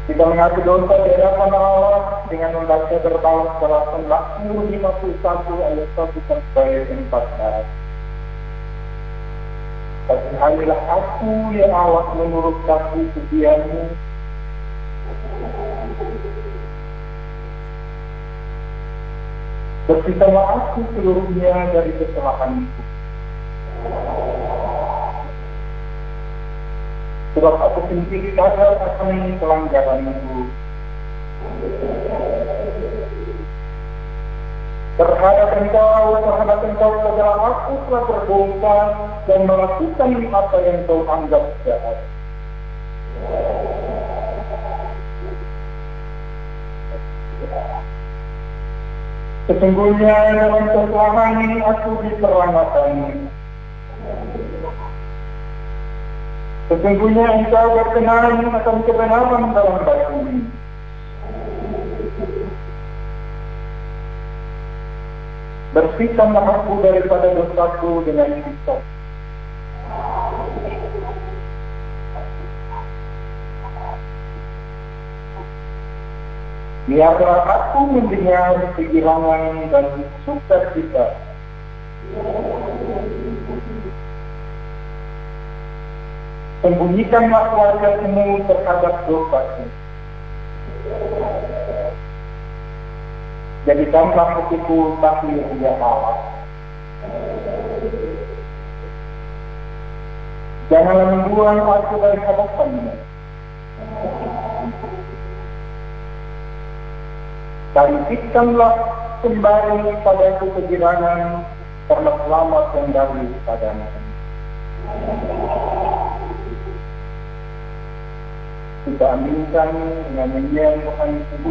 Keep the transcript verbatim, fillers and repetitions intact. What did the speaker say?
Kita mengaku dosa di hadapan Allah dengan membaca berbalik dalam Mazmur lima puluh satu ayat satu sampai empat belas. Kasihanilah aku ya Allah menurut kasih setiamu. Bersihkanlah aku seluruhnya dari kesalahanku. Sebab aku sendiri sadar akan pelanggaranku. Terhadap engkau, terhadap engkau saudara aku telah berdosa dan melakukan apa yang kau anggap jahat. Sesungguhnya dalam kesalahan aku diperlanakan. Sesungguhnya engkau berkenan akan kebenaran dalam bayangan. Bersihkanlah aku daripada dosaku dengan hisap. Biarlah aku mendengar kegirangan dan sukacita. Sembunyikanlah wajahmu terhadap dosaku. Jadikanlah hatiku takdir ya Allah. Janganlah membuang aku dari hadapanmu. Bangkitkanlah kembali padaku kegirangan karena selamat yang dari padamu. Kita aminkan dengan nyanyian Tuhan.